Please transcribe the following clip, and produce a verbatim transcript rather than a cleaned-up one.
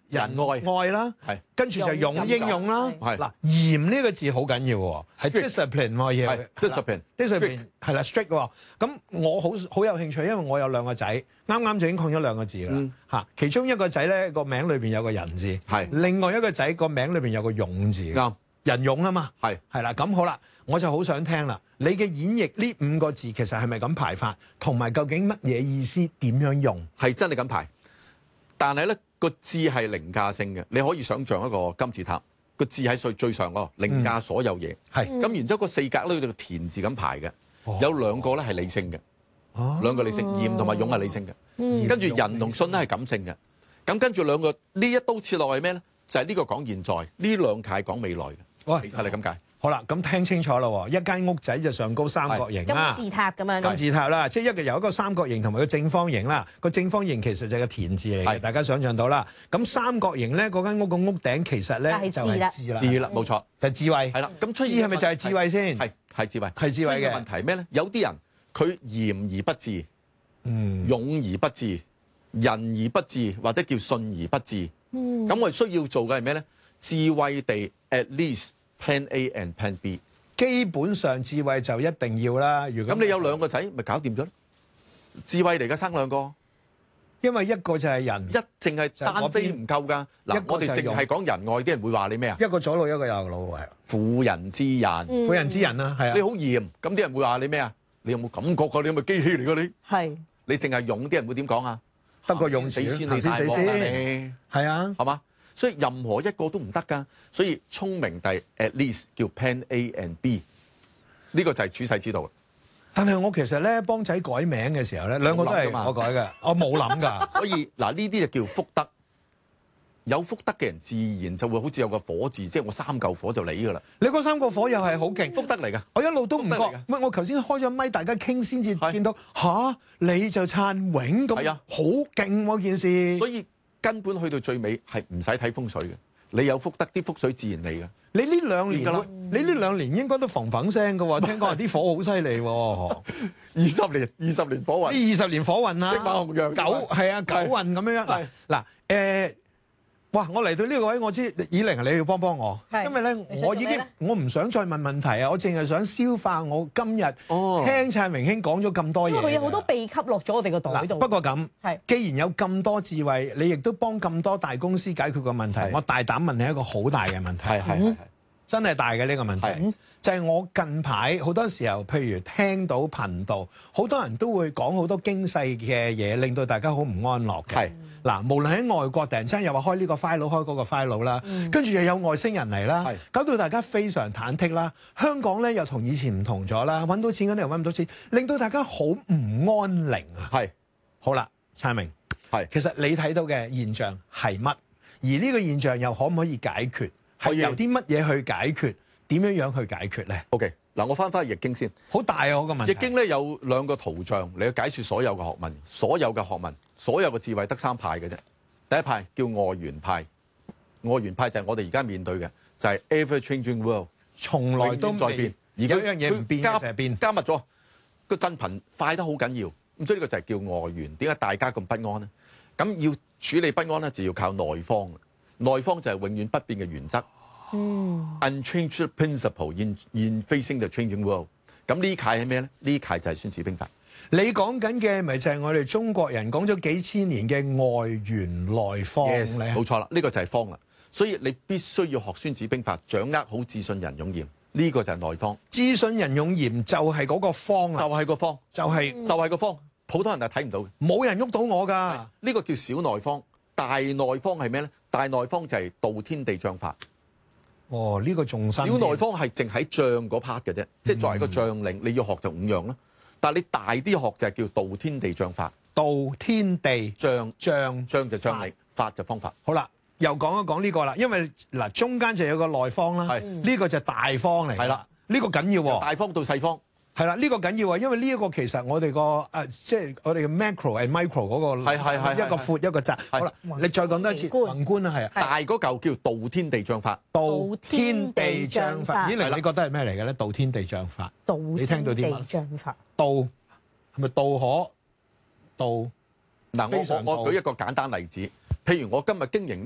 仁愛愛啦， 係跟住就用應用啦。 係嗱，嚴呢個字好緊要喎，係 discipline 喎要係 discipline discipline 係啦 strict 喎。咁我好好有興趣，因為我有兩個仔，啱啱就已經抗咗兩個字啦嚇。其中一個仔咧個名裏邊有個仁字， 係另外一個仔個名裏邊有個勇字， 啱仁勇啊嘛。 係係啦，咁好啦，我就好想聽啦。你嘅演繹呢五個字其實係咪咁排法，同埋究竟乜嘢意思，點樣用？ 係真係咁排，但係咧個字係凌駕性嘅，你可以想像一個金字塔，個字喺最最上嗰個凌駕所有嘢。 係咁、然之後個四格咧，個田字咁排嘅，有兩個咧係理性嘅， 哦兩個理性，嚴同埋勇係理性嘅，跟住仁同信咧係感性嘅。咁跟住兩個呢一刀切落係咩咧？就係、呢個講現在，呢兩屆講未來嘅。 喂其實係咁解。 好啦，咁聽清楚啦喎，一間屋仔就上高三角形啦， 金字塔咁樣。 金字塔啦，即係一個有一個三角形同埋個正方形啦。個正方形其實就係個田字嚟嘅， 係大家想象到啦。咁三角形咧，嗰間屋個屋頂其實咧就就係係智啦， 智啦，冇錯， 就係智慧。 係啦。咁出智現係咪就係智慧先？ 係係智慧， 係智慧嘅出現問題係咩咧？有啲人佢嚴而不智， 嗯， 勇而不智，仁而不智，或者叫信而不智。 嗯， 咁我哋需要做嘅係咩咧？智慧地 at least plan A and plan B。 基本上智慧就一定要啦。如果咁你有兩個仔，咪搞掂咗咯？智慧嚟㗎，生兩個， 因為一個就係人， 一淨係單飛唔夠㗎。 一嗱，我哋淨個就係用係講仁愛，啲人會話你咩啊？ 一個左腦一個右腦，係婦人之仁， 婦人之仁啦，係啊。 你好嚴，咁啲人會話你咩啊？你有冇感覺㗎？你係咪機器嚟㗎？你係你淨係勇，啲人會點講啊？ 得個勇死字先你大鑊行先死先啦你， 係啊。 係嘛？所以任何一個都唔得㗎。所以聰明第 at least 叫 plan A and B， 呢個就係處世之道。 但係我其實咧幫仔改名嘅時候咧，兩個都係我改嘅，我冇諗㗎。 所以嗱，呢啲就叫福德。有福德嘅人自然就會好似有個火字，即係我三嚿火就嚟㗎啦。 你嗰三個火又係好勁， 福德嚟㗎。 我一路都唔覺福德嚟㗎。 喂，我頭先開咗咪，大家傾先至係見到吓，你就撐永咁， 係啊好勁喎件事。 所以根本去到最尾係唔使睇風水嘅。你有福德，啲福水自然嚟㗎。 你呢兩年㗎啦， 你呢兩年應該都防防聲㗎喎，聽講話啲火好犀利喎。 二十年，二十年火運， 呢二十年火運啦， 色馬紅陽九係啊九運咁樣樣。嗱嗱誒，哇！我嚟到呢個位，我知以玲你要幫幫我， 係因為咧你想做我已經咩咧我唔想再問問題啊，我淨係想消化我今日哦聽燦榮兄講咗咁多嘢。 因為佢有好多秘笈落咗我哋個袋嗱， 度。 不過咁， 係既然有咁多智慧，你亦都幫咁多大公司解決個問題係， 我大膽問你一個好大嘅問題， 係係係真係大嘅呢個問題係， 就係我近排好多時候，譬如聽到頻道，好多人都會講好多經世嘅嘢，令到大家好唔安樂嘅係。 嗱，無論喺外國突然之間又話開呢個 file 開嗰個 file 啦，跟住又有外星人嚟啦係， 搞到大家非常忐忑啦。香港咧又同以前唔同咗啦，揾到錢嗰啲人揾唔到錢，令到大家好唔安寧啊。 係好啦，燦明， 係其實你睇到嘅現象係乜？而呢個現象又可唔可以解決？係可以由啲乜嘢去解決？點樣樣去解決咧？ OK。嗱，我翻返去易經先。 好大啊！我個問題。 易經咧有兩個圖像嚟去解説所有嘅學問，所有嘅學問，所有嘅智慧得三派嘅啫。第一派叫外緣派，外緣派就係我哋而家面對嘅，就係 ever changing world， 從來都永遠在變。 而家一樣嘢唔變加嘅就係變。 加密咗個振頻快得好緊要，咁所以呢個就係叫外緣。點解大家咁不安呢？咁要處理不安咧，就要靠內方。內方就係永遠不變嘅原則。 嗯 Unchangeable principle in in facing the changing world。咁呢楷係咩咧？呢楷就係孫子兵法。 你講緊嘅咪就係我哋中國人講咗幾千年嘅外緣內方 Yes， 咧？ 冇錯啦，呢個就係方啦。所以你必須要學孫子兵法，掌握好智信仁勇嚴，呢個就係內方。 智信仁勇嚴就係嗰個方就啦， 係個方， 就係就係個方。普通人係睇唔到嘅。 冇人喐到我㗎。 呢個叫小內方。大內方係咩咧？大內方就係道天地將法。 哦，呢個仲新啲。 小內方係淨喺將嗰 part 嘅啫，即係作為一個將領，你要學就五樣啦。但係你大啲學就係叫道天地將法。 道天地將將將就將領，法就方法。 好啦，又講一講呢個啦，因為嗱中間就有個內方啦， 係呢個就係大方嚟。 係啦， 呢個緊要喎。 大方到細方。 係啦，呢個緊要啊，因為呢一個其實我哋個誒，即係我哋嘅 macro and micro 嗰個係係係一個闊一個窄。好啦，你再講多一次宏觀宏觀啊，係啊， 大嗰嚿叫道天地將法。 道天地將法。咦， 係玲，你覺得係咩嚟嘅咧？道天地將法， 道你聽到啲乜地將法。 道係咪道可道？ 嗱， 非常道我我我舉一個簡單例子，譬如我今日經營